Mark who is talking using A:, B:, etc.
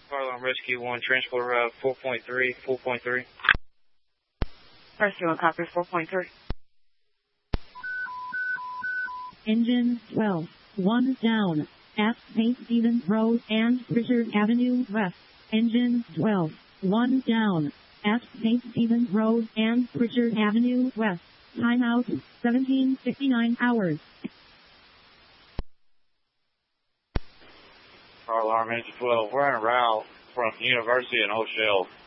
A: Fire Alarm Rescue 1, transport route 4.3, 4.3.
B: Rescue 1, copy 4.3.
C: Engine 12, 1 down, at St. Stephen's Road and Pritchard Avenue West. Engine 12, 1 down, at St. Stephen's Road and Pritchard Avenue West. Timeout, 17:59 hours.
A: Fire Alarm Engine 12, we're en route from University and O'Shell.